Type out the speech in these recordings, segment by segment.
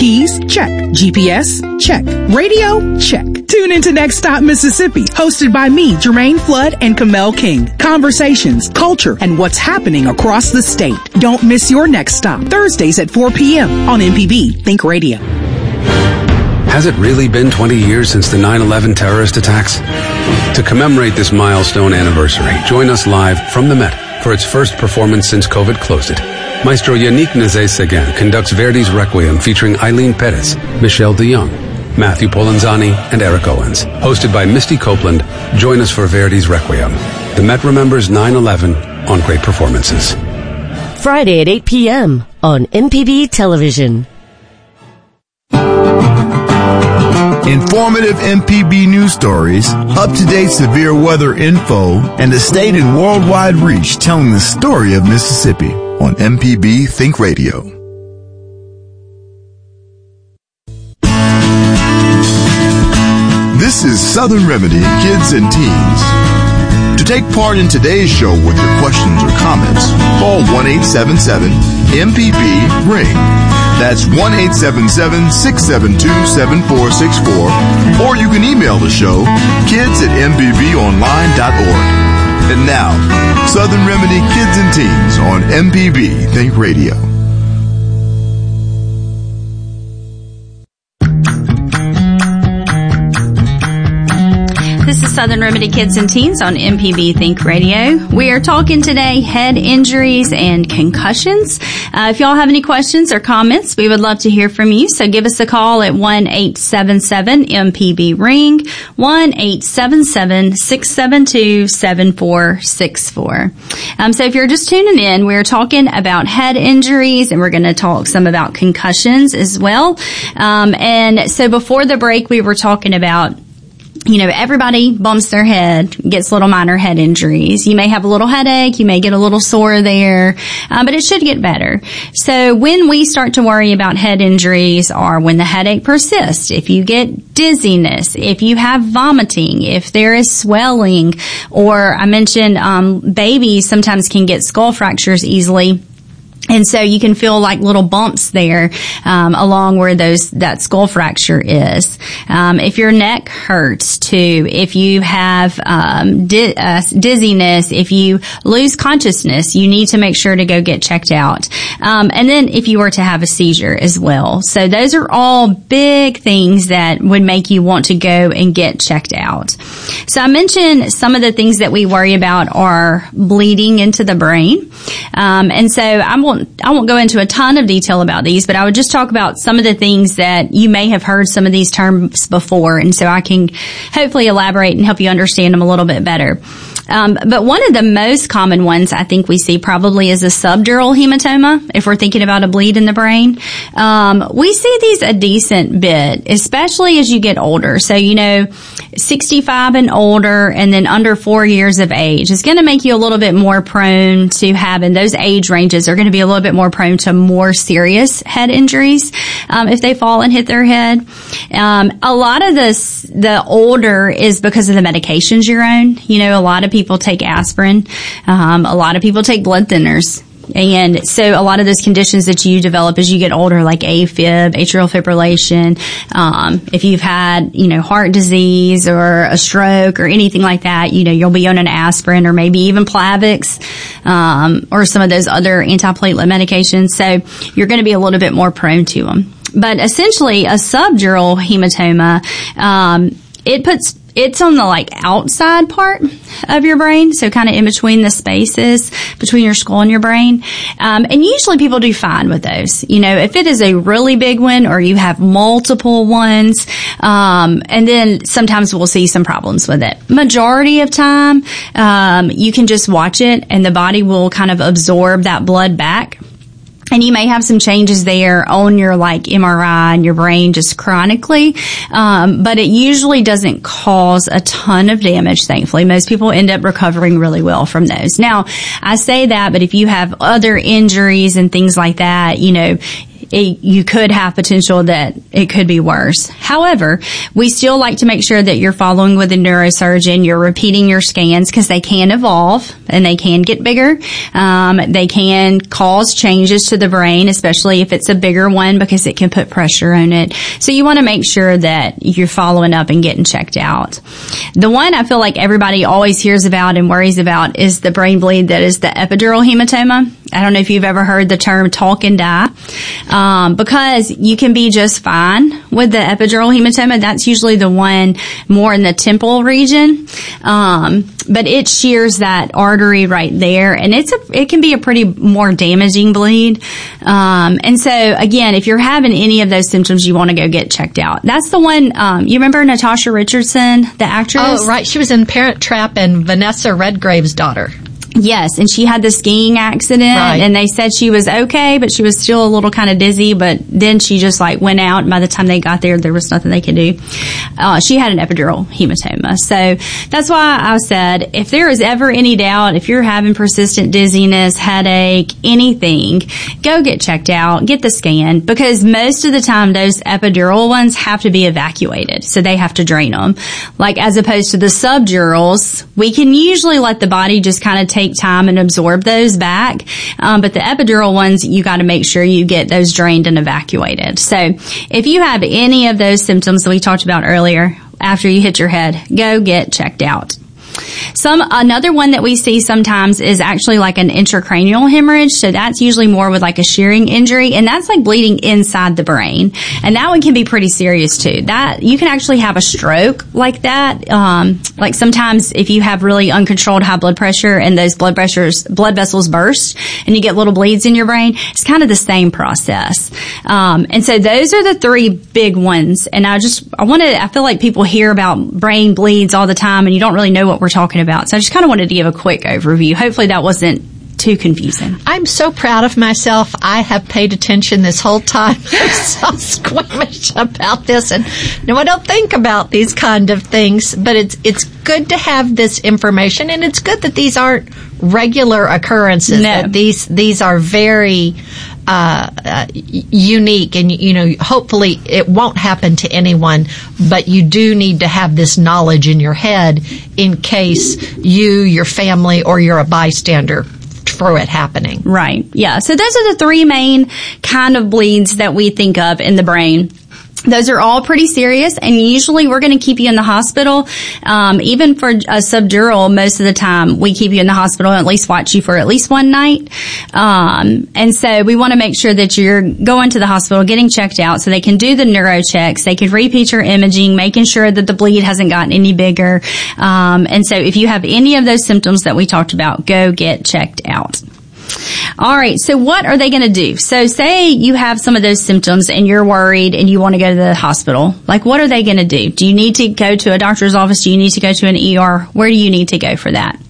Keys? Check. GPS? Check. Radio? Check. Tune into Next Stop Mississippi, hosted by me, Jermaine Flood and Kamel King. Conversations, culture, and what's happening across the state. Don't miss your next stop, Thursdays at 4 p.m. on MPB Think Radio. Has it really been 20 years since the 9/11 terrorist attacks? To commemorate this milestone anniversary, join us live from the Met for its first performance since COVID closed it. Maestro Yannick Nézet-Séguin conducts Verdi's Requiem featuring Eileen Perez, Michelle DeYoung, Matthew Polenzani, and Eric Owens. Hosted by Misty Copeland, join us for Verdi's Requiem. The Met remembers 9/11 on great performances. Friday at 8 p.m. on MPB Television. Informative MPB news stories, up-to-date severe weather info, and a state and worldwide reach telling the story of Mississippi on MPB Think Radio. This is Southern Remedy Kids and Teens. To take part in today's show with your questions or comments, call 1-877-MPB-RING. That's 1-877-672-7464, or you can email the show, kids@mpbonline.org. And now, Southern Remedy Kids and Teens on MPB Think Radio. This is Southern Remedy Kids and Teens on MPB Think Radio. We are talking today head injuries and concussions. If y'all have any questions or comments, we would love to hear from you. So give us a call at 1-877-MPB-RING, 1-877-672-7464. So if you're just tuning in, we're talking about head injuries, and we're going to talk some about concussions as well. And so before the break, we were talking about, you know, everybody bumps their head, gets little minor head injuries. You may have a little headache, you may get a little sore there, but it should get better. So when we start to worry about head injuries are when the headache persists, if you get dizziness, if you have vomiting, if there is swelling, or I mentioned babies sometimes can get skull fractures easily. And so you can feel like little bumps there, along where that skull fracture is. If your neck hurts too, if you have, dizziness, if you lose consciousness, you need to make sure to go get checked out. And then if you were to have a seizure as well. So those are all big things that would make you want to go and get checked out. So I mentioned some of the things that we worry about are bleeding into the brain. And so I won't go into a ton of detail about these, but I would just talk about some of the things that you may have heard some of these terms before, and so I can hopefully elaborate and help you understand them a little bit better. But one of the most common ones I think we see probably is a subdural hematoma, if we're thinking about a bleed in the brain. We see these a decent bit, especially as you get older. So, 65 and older, and then under 4 years of age is going to make you a little bit more prone to having, those age ranges are going to be a little bit more prone to more serious head injuries, if they fall and hit their head. A lot of the older is because of the medications you're on. A lot of people take aspirin. A lot of people take blood thinners. And so a lot of those conditions that you develop as you get older, like AFib, atrial fibrillation, if you've had, heart disease or a stroke or anything like that, you'll be on an aspirin or maybe even Plavix, or some of those other antiplatelet medications. So you're going to be a little bit more prone to them. But essentially a subdural hematoma, it's on the outside part of your brain, so kind of in between the spaces between your skull and your brain. And usually people do fine with those. If it is a really big one or you have multiple ones, and then sometimes we'll see some problems with it. Majority of time, you can just watch it and the body will kind of absorb that blood back. And you may have some changes there on your MRI and your brain just chronically, but it usually doesn't cause a ton of damage, thankfully. Most people end up recovering really well from those. Now, I say that, but if you have other injuries and things like that, you could have potential that it could be worse. However, we still like to make sure that you're following with a neurosurgeon, you're repeating your scans because they can evolve and they can get bigger. They can cause changes to the brain, especially if it's a bigger one, because it can put pressure on it. So you want to make sure that you're following up and getting checked out. The one I feel like everybody always hears about and worries about is the brain bleed that is the epidural hematoma. I don't know if you've ever heard the term talk and die, because you can be just fine with the epidural hematoma. That's usually the one more in the temple region. But it shears that artery right there, and it can be a pretty more damaging bleed. And so again, if you're having any of those symptoms, you want to go get checked out. That's the one, you remember Natasha Richardson, the actress? Oh, right. She was in Parent Trap and Vanessa Redgrave's daughter. Yes, and she had the skiing accident, right. And they said she was okay, but she was still a little kind of dizzy, but then she just went out, and by the time they got there was nothing they could do. She had an epidural hematoma. So that's why I said, if there is ever any doubt, if you're having persistent dizziness, headache, anything, go get checked out, get the scan, because most of the time those epidural ones have to be evacuated, so they have to drain them. As opposed to the subdurals, we can usually let the body just kind of take time and absorb those back. But the epidural ones, you got to make sure you get those drained and evacuated. So if you have any of those symptoms that we talked about earlier, after you hit your head, go get checked out. Another one that we see sometimes is actually an intracranial hemorrhage. So that's usually more with a shearing injury, and that's bleeding inside the brain. And that one can be pretty serious too. That you can actually have a stroke like that. Sometimes if you have really uncontrolled high blood pressure and those blood vessels burst and you get little bleeds in your brain, it's kind of the same process. And so those are the three big ones. And I feel like people hear about brain bleeds all the time and you don't really know what we're talking about. So I just kind of wanted to give a quick overview. Hopefully that wasn't too confusing. I'm so proud of myself. I have paid attention this whole time. I'm so squeamish about this, and no, I don't think about these kind of things, but it's good to have this information, and it's good that these aren't regular occurrences. No. That these are very unique, and hopefully it won't happen to anyone, but you do need to have this knowledge in your head in case you, your family, or you're a bystander through it happening. Right. Yeah. So those are the three main kind of bleeds that we think of in the brain. Those are all pretty serious, and usually we're going to keep you in the hospital. Even for a subdural, most of the time we keep you in the hospital and at least watch you for at least one night. And so we want to make sure that you're going to the hospital, getting checked out so they can do the neuro checks. They can repeat your imaging, making sure that the bleed hasn't gotten any bigger. And so if you have any of those symptoms that we talked about, go get checked out. All right. So what are they going to do? So say you have some of those symptoms and you're worried and you want to go to the hospital. What are they going to do? Do you need to go to a doctor's office? Do you need to go to an ER? Where do you need to go for that?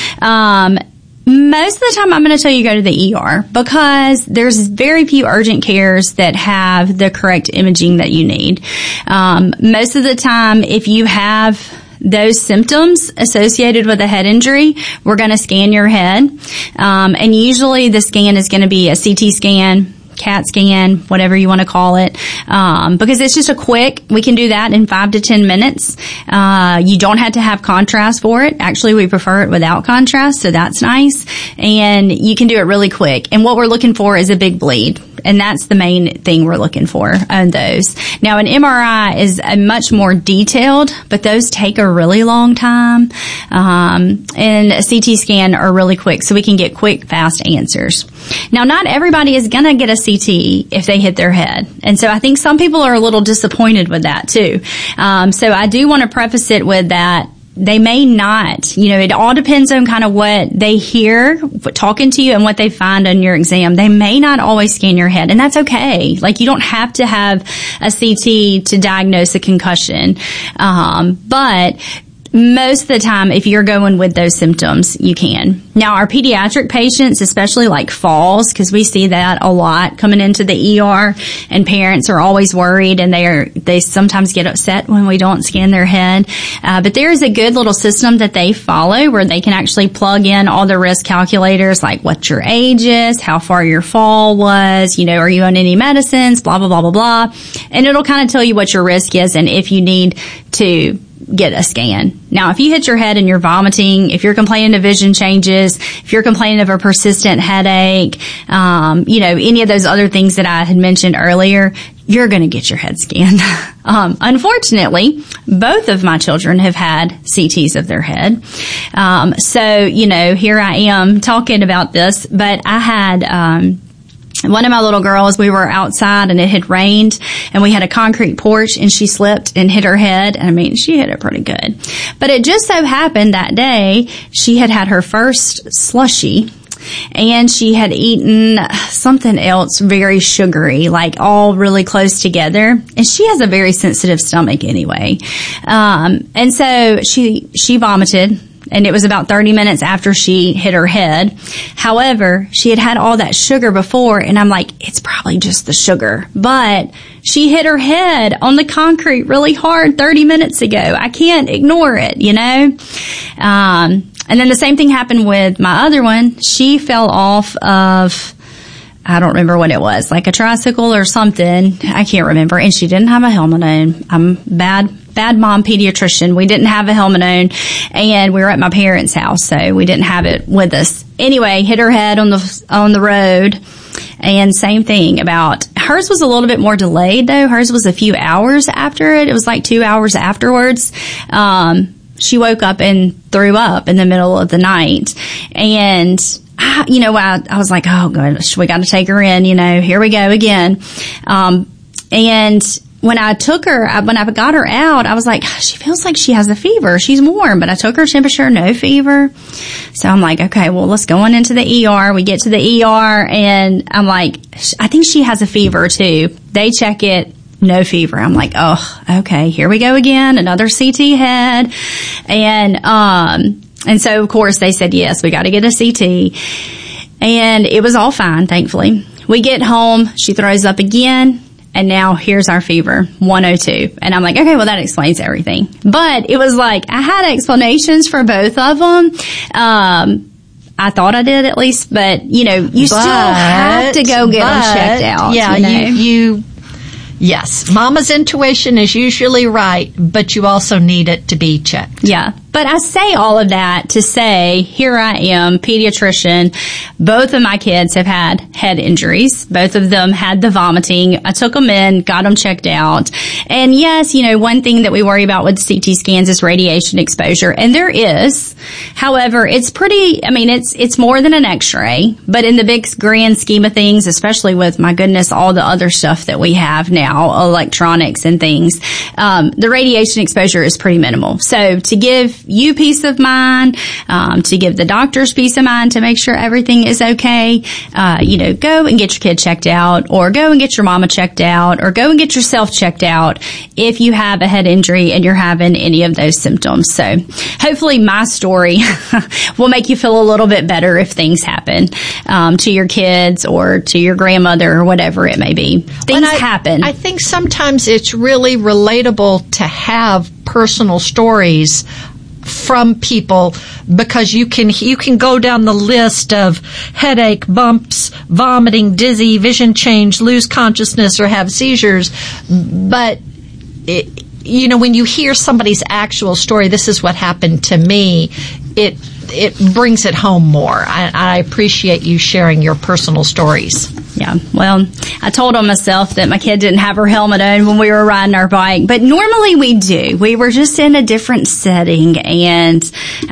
Most of the time I'm going to tell you go to the ER because there's very few urgent cares that have the correct imaging that you need. Most of the time, if you have those symptoms associated with a head injury, we're going to scan your head. And usually the scan is going to be a CT scan, CAT scan, whatever you want to call it, because it's just we can do that in 5 to 10 minutes. You don't have to have contrast for it. Actually, we prefer it without contrast, so that's nice. And you can do it really quick. And what we're looking for is a big bleed. And that's the main thing we're looking for on those. Now, an MRI is a much more detailed, but those take a really long time. And a CT scan are really quick, so we can get quick, fast answers. Now, not everybody is going to get a CT if they hit their head. And so I think some people are a little disappointed with that too. So I do want to preface it with that. They may not, it all depends on kind of what they hear talking to you and what they find on your exam. They may not always scan your head, and that's okay. You don't have to have a CT to diagnose a concussion. But most of the time, if you're going with those symptoms, you can. Now, our pediatric patients, especially like falls, because we see that a lot coming into the ER, and parents are always worried, and they sometimes get upset when we don't scan their head. But there is a good little system that they follow where they can actually plug in all the risk calculators, like what your age is, how far your fall was, are you on any medicines, blah, blah, blah, blah, blah. And it'll kind of tell you what your risk is and if you need to get a scan. Now, if you hit your head and you're vomiting, if you're complaining of vision changes, if you're complaining of a persistent headache, any of those other things that I had mentioned earlier, you're going to get your head scanned. Unfortunately, both of my children have had CTs of their head. So, here I am talking about this, but I had, one of my little girls, we were outside and it had rained and we had a concrete porch and she slipped and hit her head. I mean, she hit it pretty good. But it just so happened that day she had her first slushie and she had eaten something else very sugary, like all really close together. And she has a very sensitive stomach anyway. And so she vomited. And it was about 30 minutes after she hit her head. However, she had had all that sugar before, and I'm like, it's probably just the sugar. But she hit her head on the concrete really hard 30 minutes ago. I can't ignore it, And then the same thing happened with my other one. She fell off of, I don't remember what it was, like a tricycle or something. I can't remember. And she didn't have a helmet on. I'm bad mom pediatrician. We didn't have a helmet on, and we were at my parents' house, so we didn't have it with us. Anyway, hit her head on the road, and same thing about hers was a little bit more delayed though. Hers was a few hours after it. It was like 2 hours afterwards. She woke up and threw up in the middle of the night, and I was like, oh gosh, we got to take her in. Here we go again. And when I took her, when I got her out, I was like, she feels like she has a fever. She's warm, but I took her temperature, no fever. So I'm like, okay, well, let's go on into the ER. We get to the ER and I'm like, I think she has a fever too. They check it, no fever. I'm like, oh, okay, here we go again, another CT head. And so of course they said, yes, we got to get a CT. And it was all fine, thankfully. We get home, she throws up again. And now here's our fever, 102. And I'm like, okay, well, that explains everything. But it was like, I had explanations for both of them. I thought I did at least, but, you still have to go get them checked out. Yeah, yes, mama's intuition is usually right, but you also need it to be checked. Yeah. But I say all of that to say, here I am, pediatrician. Both of my kids have had head injuries. Both of them had the vomiting. I took them in, got them checked out. And yes, one thing that we worry about with CT scans is radiation exposure. And there is. However, it's it's more than an x-ray. But in the big grand scheme of things, especially with, my goodness, all the other stuff that we have now, electronics and things, the radiation exposure is pretty minimal. So to give you peace of mind, to give the doctors peace of mind, to make sure everything is okay, go and get your kid checked out, or go and get your mama checked out, or go and get yourself checked out if you have a head injury and you're having any of those symptoms. So hopefully my story will make you feel a little bit better if things happen to your kids or to your grandmother or whatever it may be. Things happen. I think sometimes it's really relatable to have personal stories from people, because you can go down the list of headache, bumps, vomiting, dizzy, vision change, lose consciousness, or have seizures. But when you hear somebody's actual story, this is what happened to me, it brings it home more. I appreciate you sharing your personal stories. Yeah, well, I told on myself that my kid didn't have her helmet on when we were riding our bike, but normally we do. We were just in a different setting, and,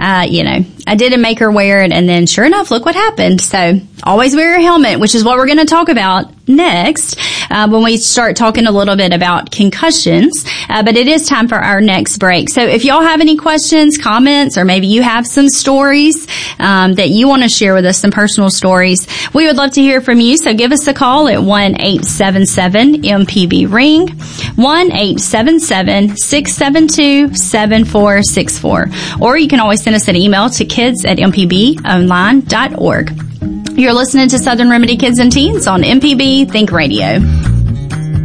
I didn't make her wear it, and then sure enough, look what happened. So always wear your helmet, which is what we're going to talk about next when we start talking a little bit about concussions. But it is time for our next break. So if y'all have any questions, comments, or maybe you have some stories that you want to share with us, some personal stories, we would love to hear from you. So give us a call at 1-877-MPB-RING, 1-877-672-7464. Or you can always send us an email to kids@mpbonline.org. You're listening to Southern Remedy Kids and Teens on MPB Think Radio.